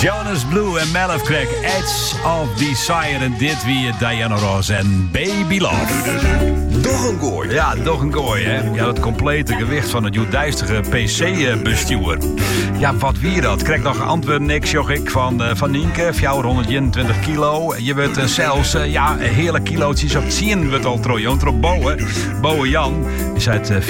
Jonas Blue en Malef Craig, Edge of Desire. En dit weer Diana Ross en Baby Love. Doch een gooi. Ja, toch een gooi, hè. Ja, het complete gewicht van het joedijstige PC-bestuur. Ja, wat wie dat? Krijg nog antwoord niks, joch ik, van Nienke. 421 kilo. Je wordt zelfs, hele kilootjes op 10 wordt al trojon. Trop Boe. Boe Jan is uit 424,1.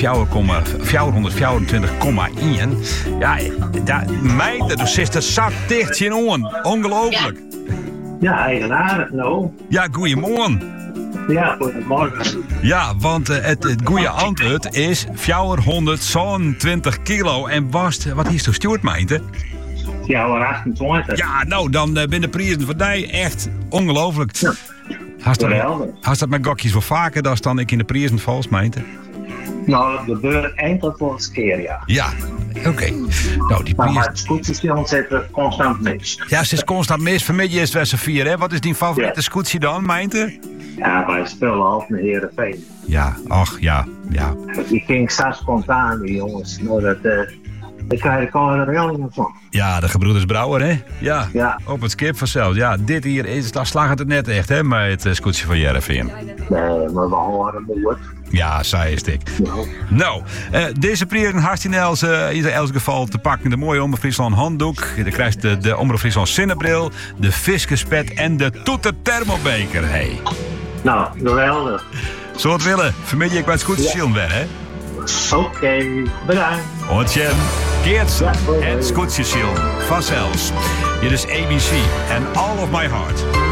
Ja, meid, dus is er zak dicht in oren. Ongelooflijk. Ja, eigenaardig, nou. Ja, goeiemorgen. Ja, goedemorgen. Ja, want het goede antwoord is 420 kilo. En wat is toch Stuart meinte? Ja, maar 28. Ja, nou, dan ben de prijzen voor die echt ongelooflijk. Ja. Had dat met gokjes wel vaker dan dan ik in de prijzen vals meinte? Nou, dat gebeurt enkel voor een keer, ja. Ja, oké. Nou, die Maar prijzen... het scootjesfilm zit er constant mis. Ja, ze is constant mis. Vanmiddag is het wel z'n vier, hè? Wat is die favoriete scootsie dan, meinte? Ja, wij spelen altijd met Heerenveen. Ja, ach, ja. Ik ging zo spontaan, die jongens. Nou, daar krijg ik al een reëling van. Ja, de gebroeders Brouwer, hè? Ja, Ja. op het skip vanzelf. Ja, dit hier is, daar slaagt het net echt, hè? Met het scootje van Heerenveen. Nee, maar we horen moeilijk. Ja, zij is dik. Nou, deze prijzen hartstikke in elk geval te pakken. De mooie Omroep Friesland handdoek. Je krijgt de Omroep Friesland zinnebril, de Fiskenspet en de Toeter thermobeker. Hey. Nou, geweldig. Zo het willen. Vanmiddag ik bij het scootjesfilm weer, hè? Oké, bedankt. Ontje, Geertsen en scootjesfilm. Vanzelfs. Hier is ABC en All of My Heart.